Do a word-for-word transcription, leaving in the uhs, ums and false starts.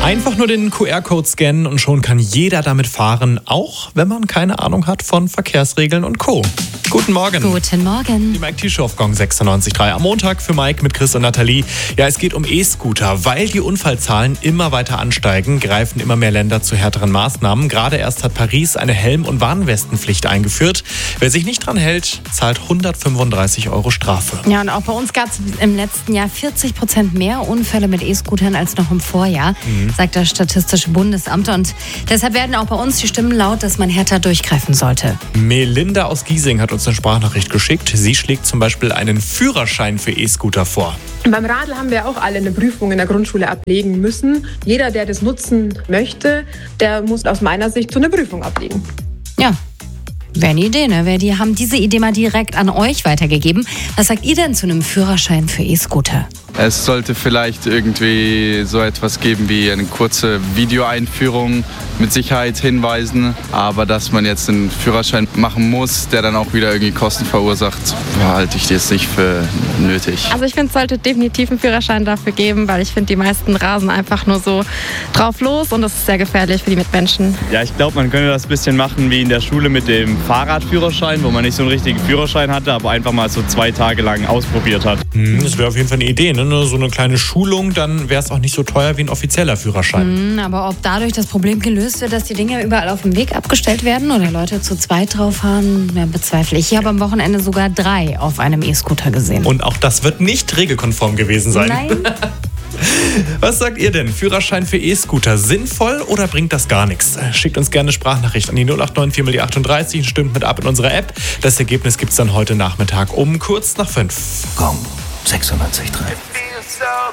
Einfach nur den Q R-Code scannen und schon kann jeder damit fahren, auch wenn man keine Ahnung hat von Verkehrsregeln und Co. Guten Morgen. Guten Morgen. Die Mike T-Show auf Gong sechsundneunzig Komma drei. Am Montag für Mike mit Chris und Nathalie. Ja, es geht um E-Scooter. Weil die Unfallzahlen immer weiter ansteigen, greifen immer mehr Länder zu härteren Maßnahmen. Gerade erst hat Paris eine Helm- und Warnwestenpflicht eingeführt. Wer sich nicht dran hält, zahlt hundertfünfunddreißig Euro Strafe. Ja, und auch bei uns gab es im letzten Jahr vierzig Prozent mehr Unfälle mit E-Scootern als noch im Vorjahr, mhm. sagt das Statistische Bundesamt. Und deshalb werden auch bei uns die Stimmen laut, dass man härter durchgreifen sollte. Melinda aus Giesing hat uns eine Sprachnachricht geschickt. Sie schlägt zum Beispiel einen Führerschein für E-Scooter vor. Beim Radl haben wir auch alle eine Prüfung in der Grundschule ablegen müssen. Jeder, der das nutzen möchte, der muss aus meiner Sicht so eine Prüfung ablegen. Ja. Wäre eine Idee, ne? Die haben diese Idee mal direkt an euch weitergegeben. Was sagt ihr denn zu einem Führerschein für E-Scooter? Es sollte vielleicht irgendwie so etwas geben wie eine kurze Videoeinführung mit Sicherheitshinweisen, aber dass man jetzt einen Führerschein machen muss, der dann auch wieder irgendwie Kosten verursacht, halte ich das nicht für nötig. Also ich finde, es sollte definitiv einen Führerschein dafür geben, weil ich finde, die meisten rasen einfach nur so drauf los und das ist sehr gefährlich für die Mitmenschen. Ja, ich glaube, man könnte das ein bisschen machen wie in der Schule mit dem Fahrradführerschein, wo man nicht so einen richtigen Führerschein hatte, aber einfach mal so zwei Tage lang ausprobiert hat. Hm, das wäre auf jeden Fall eine Idee, ne? So eine kleine Schulung, dann wäre es auch nicht so teuer wie ein offizieller Führerschein. Mhm, aber ob dadurch das Problem gelöst wird, dass die Dinger überall auf dem Weg abgestellt werden oder Leute zu zweit drauf fahren, ja, bezweifle ich. Ich habe am Wochenende sogar drei auf einem E-Scooter gesehen. Und auch das wird nicht regelkonform gewesen sein. Nein. Was sagt ihr denn? Führerschein für E-Scooter sinnvoll oder bringt das gar nichts? Schickt uns gerne eine Sprachnachricht an die null acht neun vier mal achtunddreißig und stimmt mit ab in unserer App. Das Ergebnis gibt es dann heute Nachmittag um kurz nach fünf. Gong sechsundneunzig Komma drei.